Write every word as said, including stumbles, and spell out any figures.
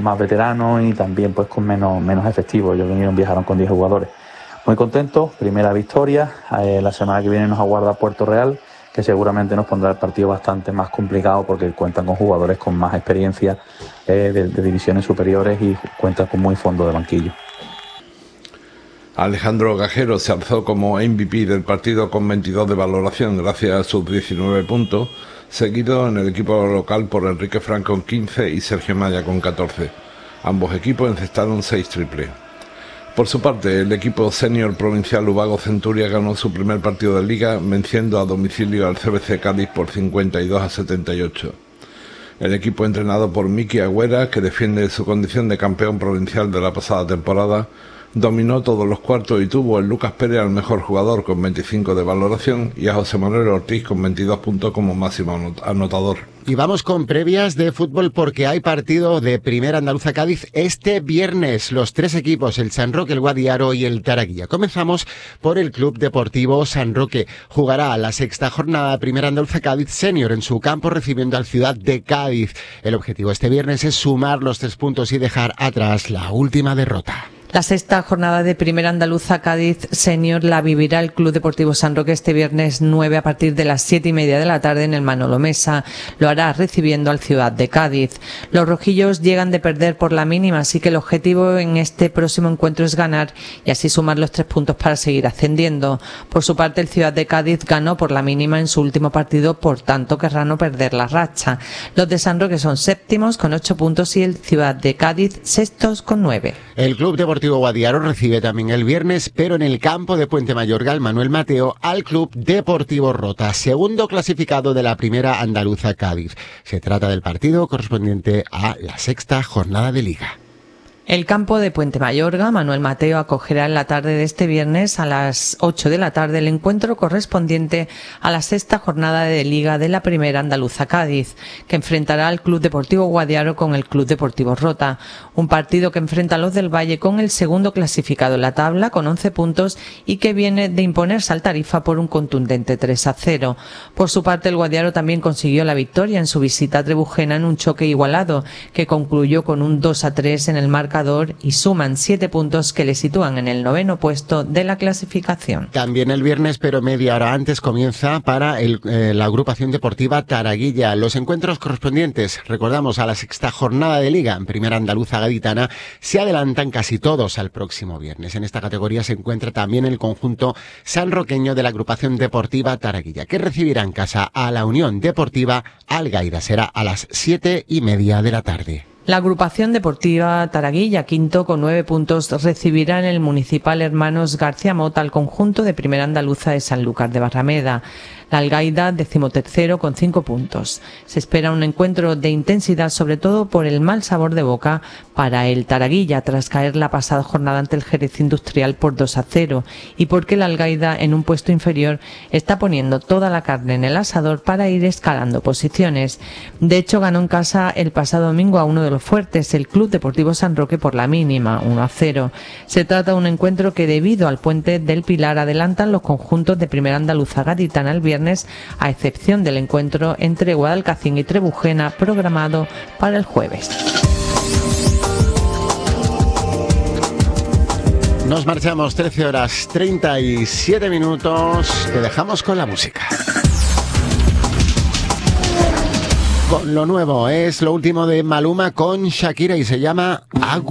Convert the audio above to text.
más veteranos y también pues con menos, menos efectivos. Ellos vinieron, viajaron con diez jugadores. Muy contentos, primera victoria. Eh, la semana que viene nos aguarda Puerto Real, que seguramente nos pondrá el partido bastante más complicado porque cuentan con jugadores con más experiencia eh, de, de divisiones superiores y cuentan con muy fondo de banquillo. Alejandro Gajero se alzó como M V P del partido con veintidós de valoración gracias a sus diecinueve puntos, seguido en el equipo local por Enrique Fran con quince y Sergio Maya con catorce. Ambos equipos encestaron seis triples. Por su parte, el equipo senior provincial Ubago Centuria ganó su primer partido de liga, venciendo a domicilio al C B C Cádiz por cincuenta y dos a setenta y ocho. El equipo entrenado por Miki Agüera, que defiende su condición de campeón provincial de la pasada temporada, dominó todos los cuartos y tuvo a Lucas Pérez al mejor jugador con veinticinco de valoración y a José Manuel Ortiz con veintidós puntos como máximo anotador. Y vamos con previas de fútbol porque hay partido de Primera Andaluza Cádiz este viernes. Los tres equipos, el San Roque, el Guadiaro y el Taraguilla. Comenzamos por el Club Deportivo San Roque. Jugará la sexta jornada de Primera Andaluza Cádiz Senior en su campo recibiendo al Ciudad de Cádiz. El objetivo este viernes es sumar los tres puntos y dejar atrás la última derrota. La sexta jornada de Primera Andaluza Cádiz Senior la vivirá el Club Deportivo San Roque este viernes nueve a partir de las siete y media de la tarde en el Manolo Mesa. Lo hará recibiendo al Ciudad de Cádiz. Los rojillos llegan de perder por la mínima, así que el objetivo en este próximo encuentro es ganar y así sumar los tres puntos para seguir ascendiendo. Por su parte, el Ciudad de Cádiz ganó por la mínima en su último partido, por tanto querrá no perder la racha. Los de San Roque son séptimos con ocho puntos y el Ciudad de Cádiz sextos con nueve. El Club Deportivo Guadiaro recibe también el viernes, pero en el campo de Puente Mayorga, el Manuel Mateo, al Club Deportivo Rota, segundo clasificado de la Primera Andaluza Cádiz. Se trata del partido correspondiente a la sexta jornada de Liga. El campo de Puente Mayorga, Manuel Mateo, acogerá en la tarde de este viernes a las ocho de la tarde el encuentro correspondiente a la sexta jornada de Liga de la Primera Andaluza Cádiz, que enfrentará al Club Deportivo Guadiaro con el Club Deportivo Rota. Un partido que enfrenta a los del Valle con el segundo clasificado en la tabla con once puntos y que viene de imponerse al Tarifa por un contundente tres a cero. Por su parte, el Guadiaro también consiguió la victoria en su visita a Trebujena en un choque igualado, que concluyó con un dos a tres en el marcador y suman siete puntos que le sitúan en el noveno puesto de la clasificación. También el viernes, pero media hora antes, comienza para el, eh, la agrupación deportiva Taraguilla. Los encuentros correspondientes, recordamos, a la sexta jornada de Liga en Primera Andaluza Gaditana, se adelantan casi todos al próximo viernes. En esta categoría se encuentra también el conjunto sanroqueño de la agrupación deportiva Taraguilla, que recibirá en casa a la Unión Deportiva Algaida. Será a las siete y media de la tarde. La agrupación deportiva Taraguilla, quinto con nueve puntos, recibirá en el Municipal Hermanos García Mota al conjunto de Primera Andaluza de Sanlúcar de Barrameda. La Algaida, decimotercero con cinco puntos. Se espera un encuentro de intensidad, sobre todo por el mal sabor de boca para el Taraguilla tras caer la pasada jornada ante el Jerez Industrial por dos a cero y porque la Algaida, en un puesto inferior, está poniendo toda la carne en el asador para ir escalando posiciones. De hecho, ganó en casa el pasado domingo a uno de los fuertes, el Club Deportivo San Roque, por la mínima, uno a cero. Se trata de un encuentro que, debido al puente del Pilar, adelantan los conjuntos de Primera Andaluza Gaditana el viernes, a excepción del encuentro entre Guadalcacín y Trebujena programado para el jueves. Nos marchamos, trece horas treinta y siete minutos. Te dejamos con la música. Con lo nuevo, es lo último de Maluma con Shakira y se llama Agua.